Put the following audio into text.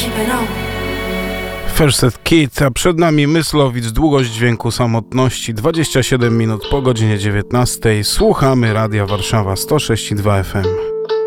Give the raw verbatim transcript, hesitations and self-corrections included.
First Set Kid, a przed nami Myslowic, długość dźwięku samotności, dwadzieścia siedem minut po godzinie dziewiętnastej. Słuchamy Radia Warszawa sto sześć i dwa F M.